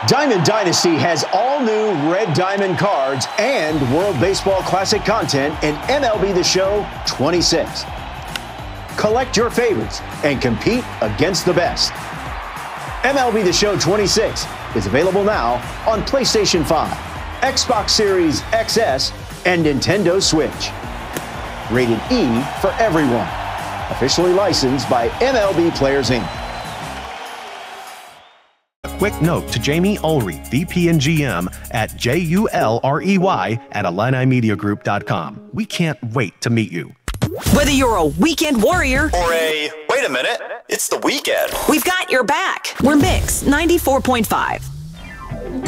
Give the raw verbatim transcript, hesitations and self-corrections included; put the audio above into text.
Diamond Dynasty has all new Red Diamond cards and World Baseball Classic content in M L B The Show twenty-six. Collect your favorites and compete against the best. M L B The Show twenty-six is available now on PlayStation five, Xbox Series X S, and Nintendo Switch. Rated E for everyone. Officially licensed by M L B Players, Incorporated. Quick note to Jamie Ulrey, V P and G M at J U L R E Y at Illini Media Group dot com. We can't wait to meet you. Whether you're a weekend warrior or a, wait a minute, it's the weekend, we've got your back. We're Mix ninety-four point five.